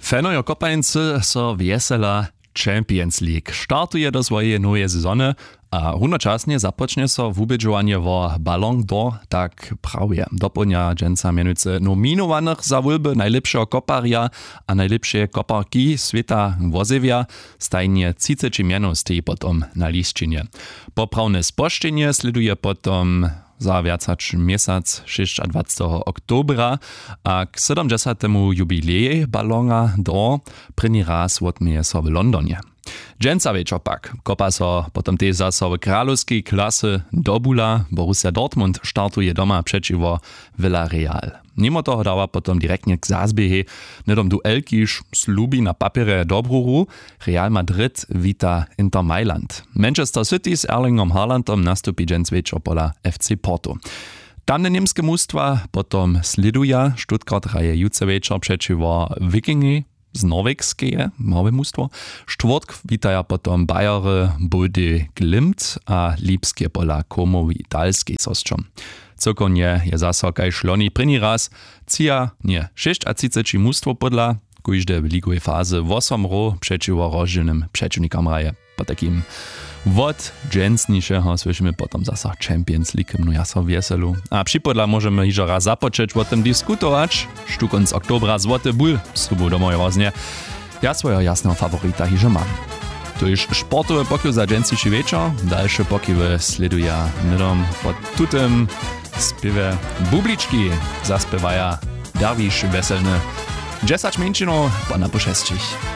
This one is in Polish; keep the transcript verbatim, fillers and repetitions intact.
Fanojo Kopańcy so wiesela Champions League. Startuje do swojej nowej sezony, a równoczasnie zapocznie so wubědžovanie o Ballon d'Or, tak prawie. Doplňa dżęca mianujúce nominowanych za wólby najlepšieho koparja a najlepšie koparki sveta wozewia. Stajnie trzydzieści mianów stoi potom na liščinie. Poprawne spoštěnie sleduje potom za viacač mjesac dwudziestego oktobra, a k sedemdziesiątemu jubileji Ballona d'Or první raz odmieje so w Londonie. Dżęca wieczor pak kopa so potom też za so w kralowskiej klasy dobula. Borussia Dortmund startuje doma przeciwko Villarreal. Mimo toho dała potom direktnie k zazbiehe, nedom duelkiż slubi na papierze dobruru. Real Madrid wita Inter Mailand. Manchester City z Erlingom Haalandom nastupi dżęc wieczor pola F C Porto. Tamne niemskie mustwa potom sleduje. Stuttgart hraje jutro wieczor przeciwko Wikingi z norwegskeje, małe mustwo. Štvrtk witaja potom Bayery, Buldy Glimt, a Lipskie pola Como italskiej sosčom. Cokonje je zasa kaj šloni první raz, cija nie šesťdesiat mustwo podla, kujžde v ligovej fáze osem ro przeciwko rozdzielnym przeciwnikom raje. Po takim wod dżęsnišeho słyszymy potom zasa Champions League, no ja so wieselu. A przypodla możemy hižo raz započeć o tym dyskutować. Štukon z oktobra złoty ból stubu do mojej roznie. Ja swojego jasnego favorita hižo mam. To już sportowy pokiel za dżęsniszy wieczor. Dalsze pokiely sleduje nidom pod tutym spiewe bubliczki zaspiewaja Darwish weselny. dziesięć minut po na po šestich.